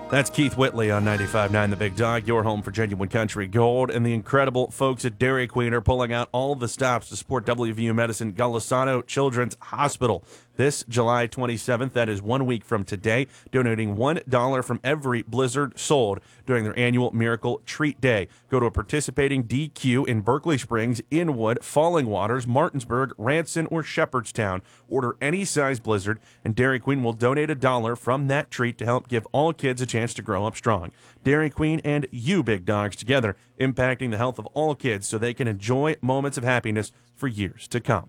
That's Keith Whitley on 95.9 The Big Dog, your home for genuine country gold. And the incredible folks at Dairy Queen are pulling out all the stops to support WVU Medicine Golisano Children's Hospital this July 27th. That is 1 week from today, donating $1 from every Blizzard sold during their annual Miracle Treat Day. Go to a participating DQ in Berkeley Springs, Inwood, Falling Waters, Martinsburg, Ranson, or Shepherdstown. Order any size Blizzard, and Dairy Queen will donate $1 from that treat to help give all kids a chance to grow up strong. Dairy Queen and you, Big Dogs, together, impacting the health of all kids so they can enjoy moments of happiness for years to come.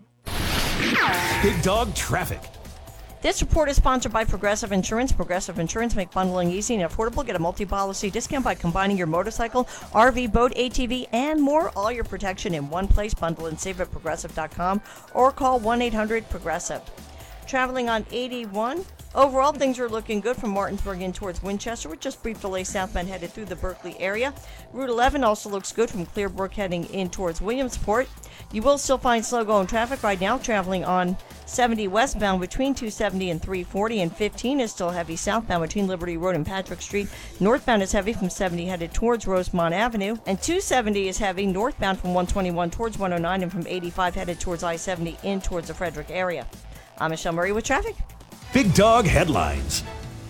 Big Dog Traffic. This report is sponsored by Progressive Insurance. Progressive Insurance make bundling easy and affordable. Get a multi-policy discount by combining your motorcycle, RV, boat, ATV, and more. All your protection in one place. Bundle and save at Progressive.com or call 1-800-PROGRESSIVE. Traveling on 81. Overall, things are looking good from Martinsburg in towards Winchester, with just brief delays southbound headed through the Berkeley area. Route 11 also looks good from Clearbrook heading in towards Williamsport. You will still find slow-going traffic right now traveling on 70 westbound between 270 and 340, and 15 is still heavy southbound between Liberty Road and Patrick Street. Northbound is heavy from 70 headed towards Rosemont Avenue, and 270 is heavy northbound from 121 towards 109 and from 85 headed towards I-70 in towards the Frederick area. I'm Michelle Murray with traffic. Big Dog Headlines.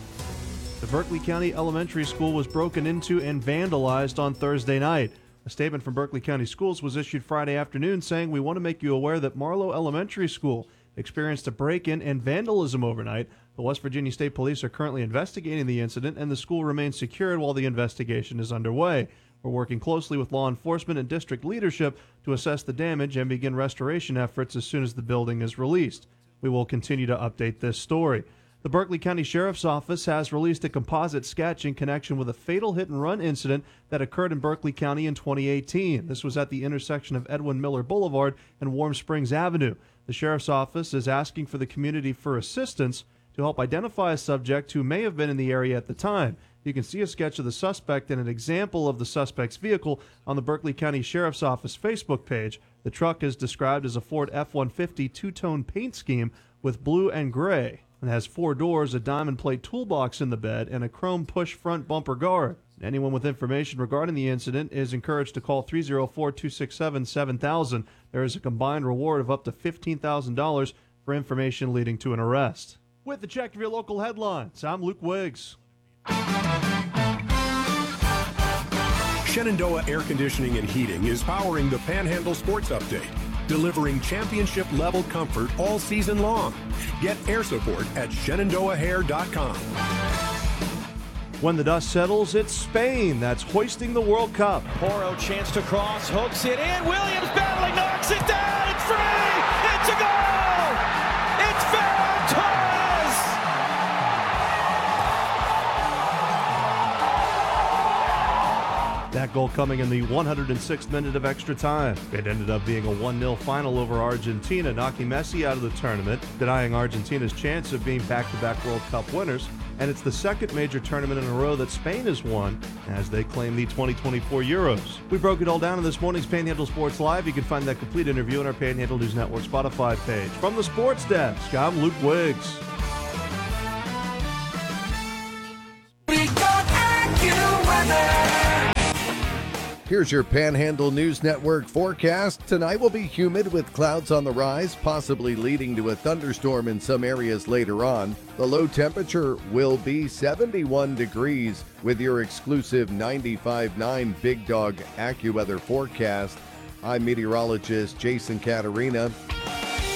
The Berkeley County Elementary School was broken into and vandalized on Thursday night. A statement from Berkeley County Schools was issued Friday afternoon saying, "We want to make you aware that Marlowe Elementary School experienced a break-in and vandalism overnight. The West Virginia State Police are currently investigating the incident, and the school remains secured while the investigation is underway. We're working closely with law enforcement and district leadership to assess the damage and begin restoration efforts as soon as the building is released. We will continue to update this story." The Berkeley County Sheriff's Office has released a composite sketch in connection with a fatal hit-and-run incident that occurred in Berkeley County in 2018. This was at the intersection of Edwin Miller Boulevard and Warm Springs Avenue. The Sheriff's Office is asking for the community for assistance to help identify a subject who may have been in the area at the time. You can see a sketch of the suspect and an example of the suspect's vehicle on the Berkeley County Sheriff's Office Facebook page. The truck is described as a Ford F-150 two-tone paint scheme with blue and gray. It has 4 doors, a diamond plate toolbox in the bed, and a chrome push front bumper guard. Anyone with information regarding the incident is encouraged to call 304-267-7000. There is a combined reward of up to $15,000 for information leading to an arrest. With the check of your local headlines, I'm Luke Wiggs. Shenandoah Air Conditioning and Heating is powering the Panhandle Sports Update, delivering championship-level comfort all season long. Get air support at ShenandoahHair.com. When the dust settles, it's Spain that's hoisting the World Cup. Porro chance to cross, hooks it in. Williams battling, knocks it down. It's free. It's a goal. It's Ferran Torres. That goal coming in the 106th minute of extra time. It ended up being a 1-0 final over Argentina, knocking Messi out of the tournament, denying Argentina's chance of being back-to-back World Cup winners. And it's the second major tournament in a row that Spain has won as they claim the 2024 Euros. We broke it all down in this morning's Panhandle Sports Live. You can find that complete interview on our Panhandle News Network Spotify page. From the Sports Desk, I'm Luke Wiggs. Here's your Panhandle News Network forecast. Tonight will be humid with clouds on the rise, possibly leading to a thunderstorm in some areas later on. The low temperature will be 71 degrees with your exclusive 95.9 Big Dog AccuWeather forecast. I'm meteorologist Jason Caterina.